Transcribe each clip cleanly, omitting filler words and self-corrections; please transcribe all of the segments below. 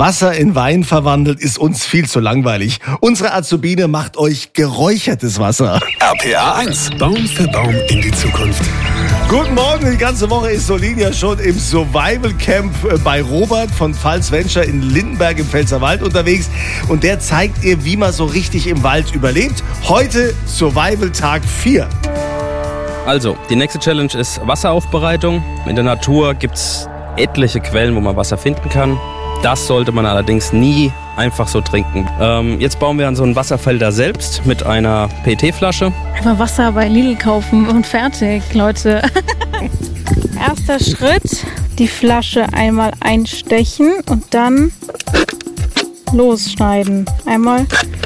Wasser in Wein verwandelt ist uns viel zu langweilig. Unsere Azubine macht euch geräuchertes Wasser. RPA 1. Baum für Baum in die Zukunft. Guten Morgen, die ganze Woche ist Solinia schon im Survival Camp bei Robert von Pfalz Venture in Lindenberg im Pfälzerwald unterwegs. Und der zeigt ihr, wie man so richtig im Wald überlebt. Heute Survival Tag 4. Also, die nächste Challenge ist Wasseraufbereitung. In der Natur gibt es etliche Quellen, wo man Wasser finden kann. Das sollte man allerdings nie einfach so trinken. Jetzt bauen wir an so einen Wasserfilter selbst mit einer PET-Flasche. Einfach Wasser bei Lidl kaufen und fertig, Leute. Erster Schritt, die Flasche einmal einstechen und dann losschneiden. Einmal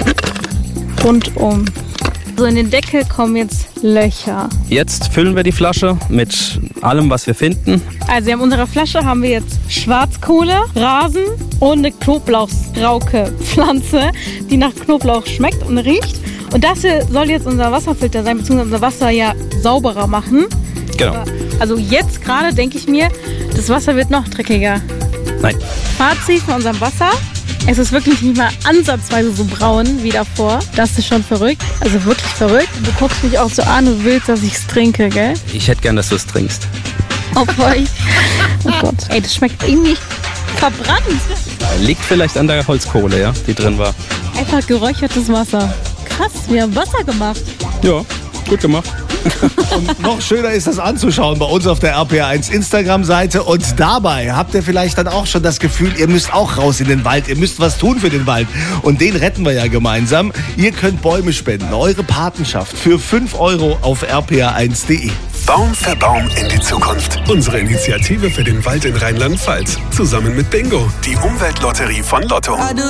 rundum. So, in den Deckel kommen jetzt Löcher. Jetzt füllen wir die Flasche mit allem, was wir finden. Also in unserer Flasche haben wir jetzt Schwarzkohle, Rasen und eine Knoblauchsrauke-Pflanze, die nach Knoblauch schmeckt und riecht. Und das hier soll jetzt unser Wasserfilter sein, beziehungsweise unser Wasser ja sauberer machen. Genau. Also jetzt gerade denke ich mir, das Wasser wird noch dreckiger. Nein. Fazit von unserem Wasser. Es ist wirklich nicht mal ansatzweise so braun wie davor. Das ist schon verrückt. Also wirklich verrückt. Du guckst mich auch so an und willst, dass ich es trinke, gell? Ich hätte gern, dass du es trinkst. Auf euch. Oh Gott. Ey, das schmeckt irgendwie verbrannt. Liegt vielleicht an der Holzkohle, ja, die drin war. Einfach geräuchertes Wasser. Krass, wir haben Wasser gemacht. Ja, gut gemacht. Und noch schöner ist das anzuschauen bei uns auf der RPA1 Instagram-Seite. Und dabei habt ihr vielleicht dann auch schon das Gefühl, ihr müsst auch raus in den Wald. Ihr müsst was tun für den Wald. Und den retten wir ja gemeinsam. Ihr könnt Bäume spenden, eure Patenschaft für 5 € auf rpa1.de. Baum für Baum in die Zukunft. Unsere Initiative für den Wald in Rheinland-Pfalz. Zusammen mit Bingo, die Umweltlotterie von Lotto.